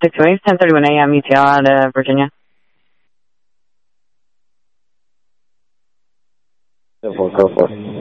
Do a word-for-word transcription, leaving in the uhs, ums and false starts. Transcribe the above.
six two eight, ten thirty-one a m E T L out of Virginia. Go for it, go for it.